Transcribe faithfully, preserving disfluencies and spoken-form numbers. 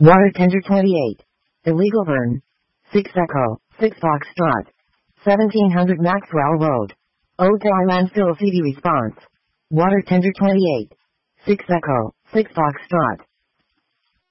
Water tender twenty-eight. Illegal burn. six Echo, six Foxtrot. seventeen hundred Maxwell Road. Otai Landfill C D response. Water tender twenty-eight. six Echo, six Foxtrot.